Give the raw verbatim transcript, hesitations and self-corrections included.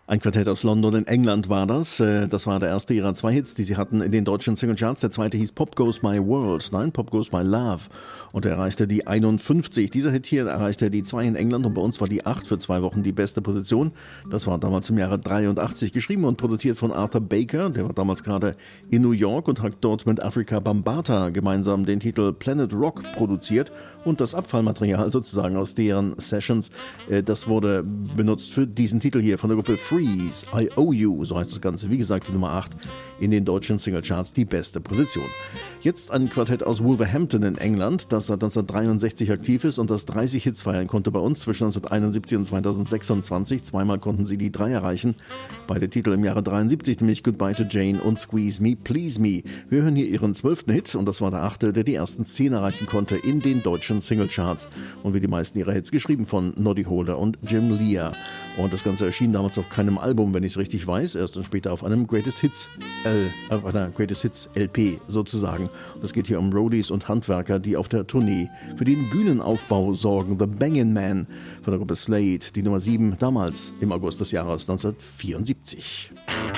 Ein Quartett aus London in England war das. Das war der erste ihrer zwei Hits, die sie hatten in den deutschen Singlecharts. Der zweite hieß Pop Goes My World. Nein, Pop Goes My Love. Und er erreichte die einundfünfzig. Dieser Hit hier erreichte die zwei in England und bei uns war die acht für zwei Wochen die beste Position. Das war damals im Jahre dreiundachtzig. Geschrieben und produziert von Arthur Baker. Der war damals gerade in New York und hat dort mit Afrika Bambaataa gemeinsam den Titel Planet Rock produziert. Und das Abfallmaterial sozusagen aus deren Sessions, das wurde benutzt für diesen Titel hier von der Gruppe Freeze. I Owe You, so heißt das Ganze. Wie gesagt, die Nummer acht in den deutschen Singlecharts, die beste Position. Jetzt ein Quartett aus Wolverhampton in England, das seit neunzehnhundertdreiundsechzig aktiv ist und das dreißig Hits feiern konnte bei uns zwischen neunzehnhunderteinundsiebzig und zweitausendsechsundzwanzig. Zweimal konnten sie die drei erreichen. Beide Titel im Jahre dreiundsiebzig, nämlich Goodbye to Jane und Squeeze Me, Please Me. Wir hören hier ihren zwölften Hit und das war der achte, der die ersten zehn erreichen konnte in den deutschen Singlecharts. Und wie die meisten ihrer Hits geschrieben von Noddy Holder und Jim Lear. Und das Ganze erschien damals auf keinem Album, wenn ich es richtig weiß, erst und später auf einem Greatest Hits, äh, auf einer Greatest Hits L P sozusagen. Und es geht hier um Roadies und Handwerker, die auf der Tournee für den Bühnenaufbau sorgen. The Bangin' Man von der Gruppe Slade, die Nummer sieben, damals im August des Jahres neunzehnhundertvierundsiebzig.